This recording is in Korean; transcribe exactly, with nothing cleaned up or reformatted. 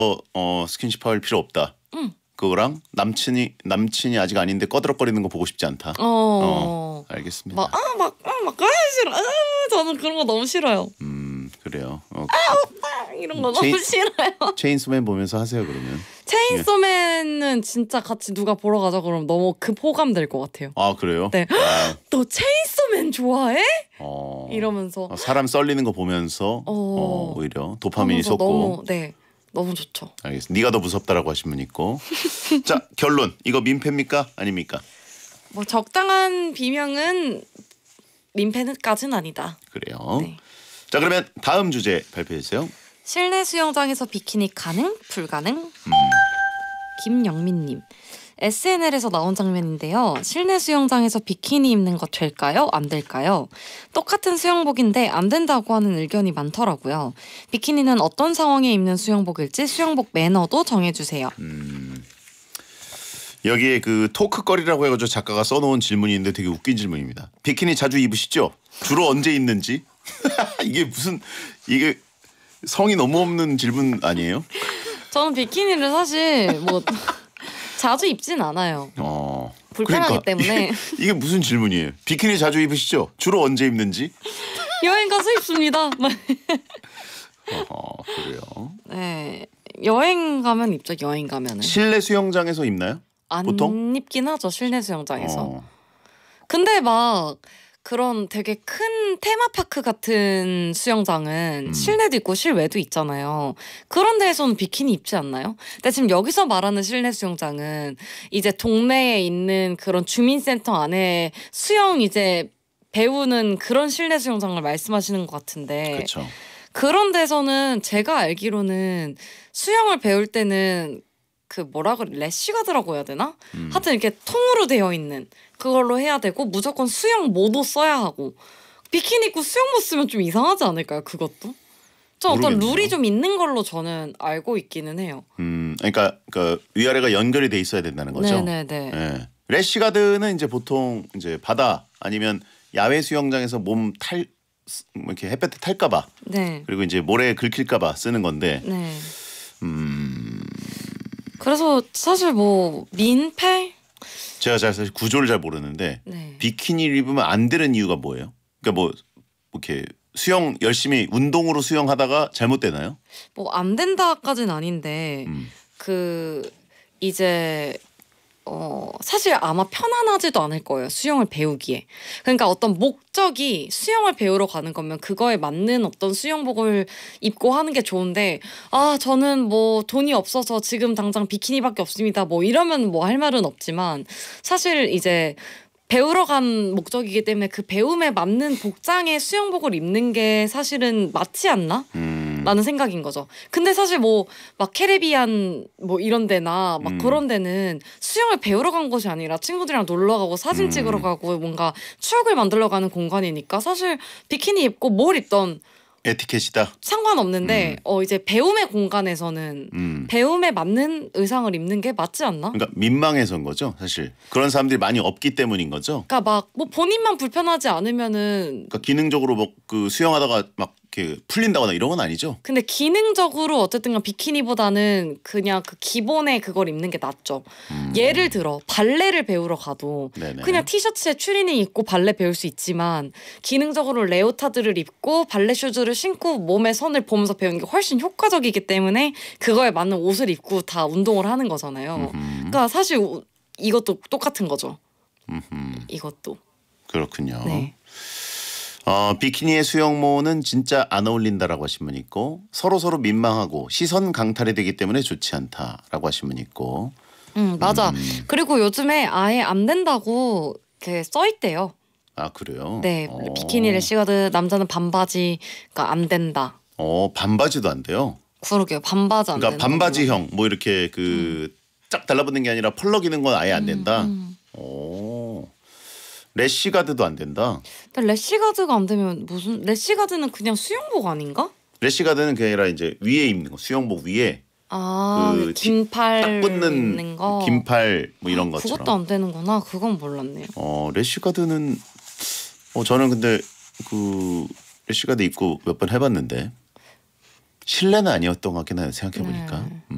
어, 어 스킨십 할 필요 없다. 응. 그거랑 남친이 남친이 아직 아닌데 꺼드럭거리는 거 보고 싶지 않다. 어, 어 알겠습니다. 막 아 막 아 막 아 싫어. 아, 저는 그런 거 너무 싫어요. 음 그래요. 어, 아 오빠 이런 거 체인- 너무 싫어요. 체인소맨 보면서 하세요 그러면. 체인소맨은 진짜 같이 누가 보러 가자 그러면 너무 급호감 될 것 같아요. 아 그래요? 네. 아, 너 체인소맨 좋아해? 어, 이러면서 어, 사람 썰리는 거 보면서 어, 어, 오히려 도파민이 하면서 솟고. 너무 네 너무 좋죠. 알겠습니다. 네가 더 무섭다라고 하신 분 있고. 자 결론 이거 민폐입니까 아닙니까? 뭐 적당한 비명은 민폐까지는 아니다. 그래요. 네. 자 그러면 다음 주제 발표해 주세요. 실내 수영장에서 비키니 가능? 불가능? 음. 김영민님. 에스엔엘에서 나온 장면인데요. 실내 수영장에서 비키니 입는 거 될까요? 안 될까요? 똑같은 수영복인데 안 된다고 하는 의견이 많더라고요. 비키니는 어떤 상황에 입는 수영복일지 수영복 매너도 정해주세요. 음. 여기에 그 토크거리라고 해가지고 작가가 써놓은 질문이 있는데 되게 웃긴 질문입니다. 비키니 자주 입으시죠? 주로 언제 입는지? 이게 무슨 이게 성이 너무 없는 질문 아니에요? 저는 비키니를 사실 뭐 자주 입진 않아요. 어. 불편하기 그러니까 때문에. 이게, 이게 무슨 질문이에요? 비키니 자주 입으시죠? 주로 언제 입는지? 여행 가서 입습니다. 어 그래요. 네, 여행 가면 입죠. 여행 가면은. 실내 수영장에서 입나요? 안 보통? 입긴 하죠. 실내 수영장에서. 어. 근데 막 그런 되게 큰 테마파크 같은 수영장은 음. 실내도 있고 실외도 있잖아요. 그런 데에서는 비키니 입지 않나요? 근데 지금 여기서 말하는 실내 수영장은 이제 동네에 있는 그런 주민센터 안에 수영 이제 배우는 그런 실내 수영장을 말씀하시는 것 같은데 그렇죠. 그런 데서는 제가 알기로는 수영을 배울 때는 그 뭐라 그래 래쉬가드라고 해야 되나? 음. 하여튼 이렇게 통으로 되어 있는 그걸로 해야 되고 무조건 수영 모도 써야 하고 비키니 입고 수영 못 쓰면 좀 이상하지 않을까요? 그것도? 좀 어떤 모르겠네요. 룰이 좀 있는 걸로 저는 알고 있기는 해요. 음, 그러니까 그 위아래가 연결이 돼 있어야 된다는 거죠. 네네네. 예. 래시가드는 이제 보통 이제 바다 아니면 야외 수영장에서 몸 탈 이렇게 햇볕에 탈까봐 네. 그리고 이제 모래에 긁힐까봐 쓰는 건데. 네. 음, 그래서 사실 뭐 민폐? 제가 잘 사실 구조를 잘 모르는데 네. 비키니를 입으면 안 되는 이유가 뭐예요? 그러니까 뭐 이렇게 수영 열심히 운동으로 수영하다가 잘못되나요? 뭐 안 된다까지는 아닌데 음. 그 이제 어 사실 아마 편안하지도 않을 거예요. 수영을 배우기에. 그러니까 어떤 목적이 수영을 배우러 가는 거면 그거에 맞는 어떤 수영복을 입고 하는 게 좋은데 아 저는 뭐 돈이 없어서 지금 당장 비키니밖에 없습니다. 뭐 이러면 뭐 할 말은 없지만 사실 이제 배우러 간 목적이기 때문에 그 배움에 맞는 복장의 수영복을 입는 게 사실은 맞지 않나? 음. 라는 생각인 거죠. 근데 사실 뭐 막 캐리비안 뭐 이런 데나 막 음. 그런 데는 수영을 배우러 간 것이 아니라 친구들이랑 놀러 가고 사진 음. 찍으러 가고 뭔가 추억을 만들러 가는 공간이니까 사실 비키니 입고 뭘 입던 에티켓이다. 상관없는데 음. 어 이제 배움의 공간에서는 음. 배움에 맞는 의상을 입는 게 맞지 않나? 그러니까 민망해서인 거죠, 사실. 그런 사람들이 많이 없기 때문인 거죠. 그러니까 막 뭐 본인만 불편하지 않으면은 그러니까 기능적으로 뭐 그 수영하다가 막 이렇게 풀린다거나 이런 건 아니죠. 근데 기능적으로 어쨌든 간 비키니보다는 그냥 그 기본의 그걸 입는 게 낫죠. 음. 예를 들어 발레를 배우러 가도 네네. 그냥 티셔츠에 추리닝 입고 발레 배울 수 있지만 기능적으로 레오타드를 입고 발레 슈즈를 신고 몸의 선을 보면서 배우는 게 훨씬 효과적이기 때문에 그거에 맞는 옷을 입고 다 운동을 하는 거잖아요. 음흠. 그러니까 사실 우- 이것도 똑같은 거죠. 음흠. 이것도. 그렇군요. 네. 어, 비키니의 수영모는 진짜 안 어울린다라고 하신 분 있고 서로 서로 민망하고 시선 강탈이 되기 때문에 좋지 않다라고 하신 분 있고. 음 맞아. 음. 그리고 요즘에 아예 안 된다고 이렇게 써 있대요. 아 그래요? 네, 어. 비키니 래시가드 남자는 반바지가 안 된다. 어 반바지도 안 돼요. 그러게요, 반바지 안 그러니까 된다. 반바지형 뭐 이렇게 그 쫙 달라붙는 게 아니라 펄럭이는 건 아예 안 된다. 음. 오. 래시가드도 안 된다. 근데 래시가드가 안 되면 무슨 래시가드는 그냥 수영복 아닌가? 래시가드는 그게 아니라 이제 위에 입는 거 수영복 위에 아, 그 긴팔 딱 붙는 있는 거. 긴팔 뭐 이런 것처럼. 그것도 안 되는구나. 그건 몰랐네요. 어 래시가드는 어 저는 근데 그 래시가드 입고 몇 번 해봤는데 실내는 아니었던 것 같긴 해요. 생각해 보니까. 네. 음.